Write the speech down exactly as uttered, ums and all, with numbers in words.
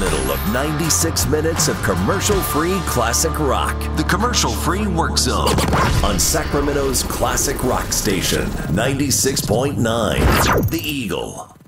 middle of ninety-six minutes of commercial-free classic rock. The commercial-free Work Zone on Sacramento's classic rock station, ninety-six point nine, The Eagle.